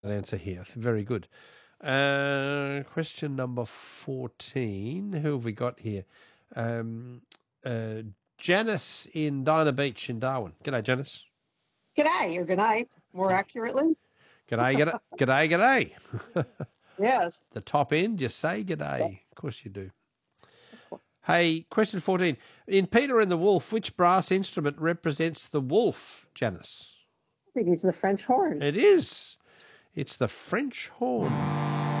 That answer here. Very good. Question number 14. Who have we got here? Janice in Dinah Beach in Darwin. G'day, Janice. G'day, or good night, more accurately. G'day, g'day. Yes. The top end, you say g'day. Of course you do. Hey, question 14. In Peter and the Wolf, which brass instrument represents the wolf, Janice? I think it's the French horn. It is. It's the French horn.